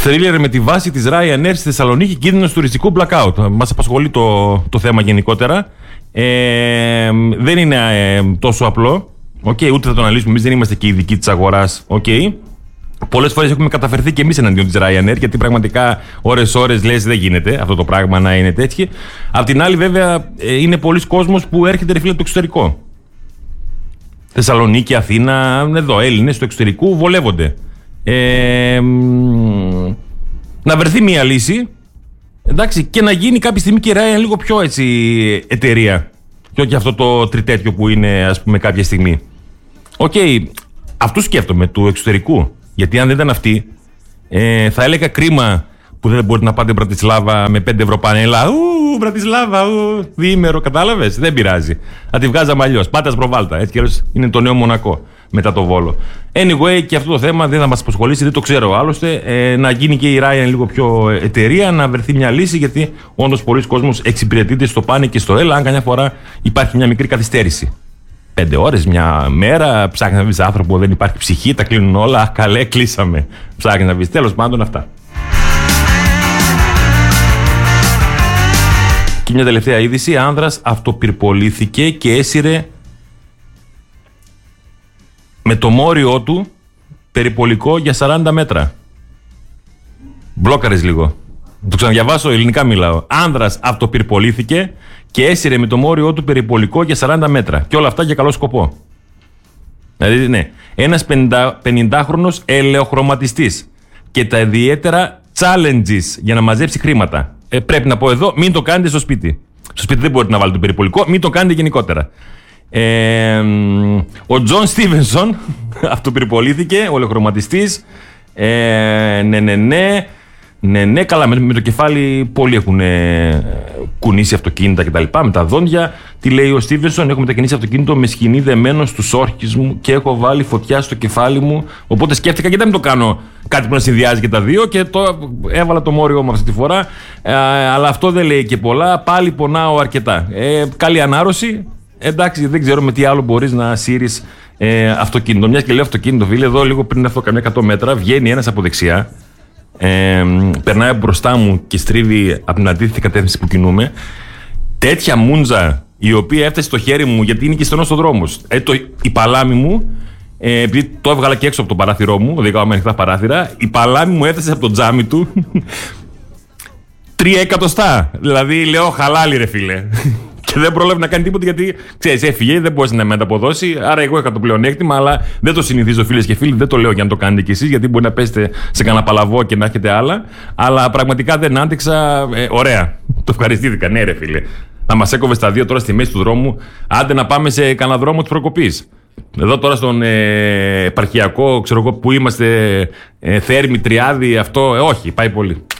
Θρίλερ με τη βάση της Ryanair στη Θεσσαλονίκη, κίνδυνος τουριστικού blackout. Μας απασχολεί το θέμα γενικότερα. Δεν είναι τόσο απλό. Ούτε θα το αναλύσουμε. Εμείς δεν είμαστε και ειδικοί της αγοράς. Πολλές φορές έχουμε καταφερθεί και εμείς εναντίον της Ryanair, γιατί πραγματικά ώρες-ώρες λες δεν γίνεται αυτό το πράγμα να είναι τέτοιο. Απ' την άλλη, βέβαια, είναι πολλοί κόσμος που έρχεται ρε φίλε από το εξωτερικό. Θεσσαλονίκη, Αθήνα, εδώ Έλληνες του εξωτερικού βολεύονται. Να βρεθεί μια λύση, εντάξει, και να γίνει κάποια στιγμή και η Ryanair λίγο πιο έτσι εταιρεία. Και όχι αυτό το τριτέτιο που είναι, ας πούμε, κάποια στιγμή. Αυτού σκέφτομαι, του εξωτερικού. Γιατί αν δεν ήταν αυτοί, θα έλεγα κρίμα που δεν μπορείτε να πάτε Μπρατισλάβα με 5 ευρώ πανέλα. Μπρατισλάβα, διήμερο, κατάλαβες. Δεν πειράζει. Θα τη βγάζαμε αλλιώς. Πάτε προβάλτα. Έτσι κι αλλιώς είναι το νέο Μονακό μετά το Βόλο. Anyway, και αυτό το θέμα δεν θα μας απασχολήσει, δεν το ξέρω άλλωστε. Να γίνει και η Ryanair λίγο πιο εταιρεία, να βρεθεί μια λύση, γιατί όντως πολλοί κόσμος εξυπηρετείται στο πάνε και στο έλα. Αν καμιά φορά υπάρχει μια μικρή καθυστέρηση. 5 ώρες, μια μέρα, ψάχνει να βρει άνθρωπο, δεν υπάρχει ψυχή, τα κλείνουν όλα. Καλέ, κλείσαμε. Ψάχνει να βρει. Τέλος πάντων, αυτά. Και μια τελευταία είδηση. Άνδρας αυτοπυρπολήθηκε και έσυρε με το μόριό του περιπολικό για 40 μέτρα. Μπλόκαρες λίγο. Το ξαναδιαβάσω, ελληνικά μιλάω. Άνδρας αυτοπυρπολήθηκε και έσυρε με το μόριό του περιπολικό για 40 μέτρα. Και όλα αυτά για καλό σκοπό. Δηλαδή, ναι. Ένας 50χρονος ελαιοχρωματιστής και τα ιδιαίτερα challenges για να μαζέψει χρήματα. Πρέπει να πω εδώ, μην το κάνετε στο σπίτι. Στο σπίτι δεν μπορείτε να βάλετε το περιπολικό, μην το κάνετε γενικότερα. Ο Τζον Στίβενσον αυτοπυρπολήθηκε, ο ελαιοχρωματιστής. Ναι, καλά, με το κεφάλι πολλοί έχουν κουνήσει αυτοκίνητα κτλ. Με τα δόντια. Τι λέει ο Στίβενσον: έχω μετακινήσει αυτοκίνητο με σκοινί δεμένο στους όρχες μου και έχω βάλει φωτιά στο κεφάλι μου. Οπότε σκέφτηκα γιατί να μην το κάνω κάτι που να συνδυάζει και τα δύο και έβαλα το μόριό μου αυτή τη φορά. Αλλά αυτό δεν λέει και πολλά. Πάλι πονάω αρκετά. Καλή ανάρρωση. Εντάξει, δεν ξέρω με τι άλλο μπορείς να σύρεις αυτοκίνητο. Μιας και λέω αυτοκίνητο, φίλε, εδώ λίγο πριν έρθω καμιά 100 μέτρα, βγαίνει ένας από δεξιά. Περνάει μπροστά μου και στρίβει από την αντίθετη κατεύθυνση που κινούμε. Τέτοια μούντζα, η οποία έφτασε στο χέρι μου, γιατί είναι και στενός ο δρόμος. Η παλάμη μου, επειδή το έβγαλα και έξω από το παράθυρό μου, οδηγάω με ανοιχτά παράθυρα, η παλάμη μου έφτασε από το τζάμι του 3 εκατοστά. Δηλαδή λέω χαλάλι ρε φίλε. Και δεν πρόλαβε να κάνει τίποτα γιατί ξέρεις, έφυγε, δεν μπορούσε να με ανταποδώσει. Άρα εγώ είχα το πλεονέκτημα, αλλά δεν το συνηθίζω φίλες και φίλοι. Δεν το λέω για να το κάνετε κι εσείς, γιατί μπορεί να πέσετε σε κανένα παλαβό και να έχετε άλλα. Αλλά πραγματικά δεν άντεξα. Ωραία. Το ευχαριστήθηκα. Ναι, ρε φίλε. Να μας έκοβε τα δύο τώρα στη μέση του δρόμου. Άντε να πάμε σε κανένα δρόμο της προκοπής. Εδώ τώρα στον επαρχιακό, ξέρω εγώ που είμαστε, Θέρμη, Τριάδη, αυτό. Όχι, πάει πολύ.